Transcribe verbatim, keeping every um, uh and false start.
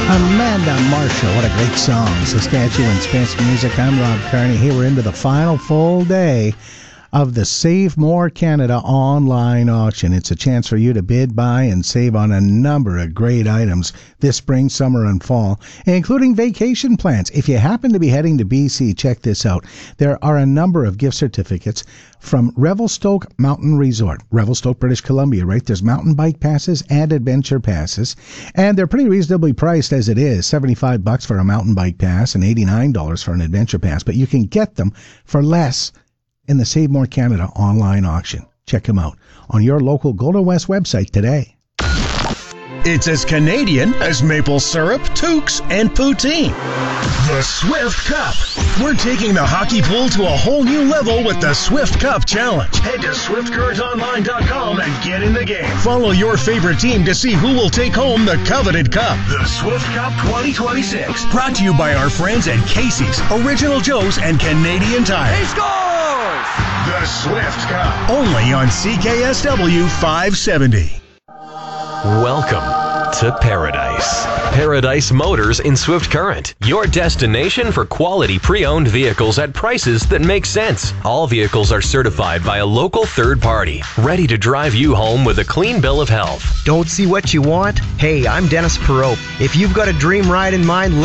Amanda Marshall, what a great song. Saskatchewan's best music. I'm Rob Carney. Here we're into the final full day of the Save More Canada online auction. It's a chance for you to bid, buy, and save on a number of great items this spring, summer, and fall, including vacation plans. If you happen to be heading to B C, check this out. There are a number of gift certificates from Revelstoke Mountain Resort, Revelstoke, British Columbia, right? There's mountain bike passes and adventure passes, and they're pretty reasonably priced as it is. seventy-five bucks for a mountain bike pass and eighty-nine dollars for an adventure pass, but you can get them for less in the Save More Canada online auction. Check them out on your local Golden West website today. It's as Canadian as maple syrup, toques, and poutine. The Swift Cup. We're taking the hockey pool to a whole new level with the Swift Cup Challenge. Head to swift current online dot com and get in the game. Follow your favorite team to see who will take home the coveted cup. The Swift Cup twenty twenty-six. Brought to you by our friends at Casey's, Original Joe's, and Canadian Tire. He scores! The Swift Cup. Only on C K S W five seventy. Welcome to Paradise. Paradise Motors in Swift Current, your destination for quality pre-owned vehicles at prices that make sense. All vehicles are certified by a local third party, ready to drive you home with a clean bill of health. Don't see what you want? Hey, I'm Dennis Perot. If you've got a dream ride in mind,